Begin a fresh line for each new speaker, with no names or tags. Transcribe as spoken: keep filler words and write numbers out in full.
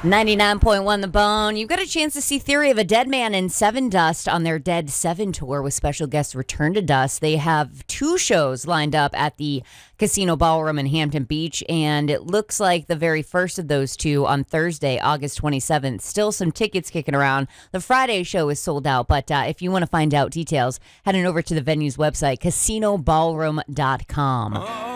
ninety-nine point one The Bone. You've got a chance to see Theory of a Dead Man and Seven Dust on their Dead Seven tour with special guests Return to Dust. They have two shows lined up at the Casino Ballroom in Hampton Beach, and it looks like the very first of those two on Thursday, August twenty-seventh. Still some tickets kicking around. The Friday show is sold out, but uh, if you want to find out details, head on over to the venue's website, casino ballroom dot com.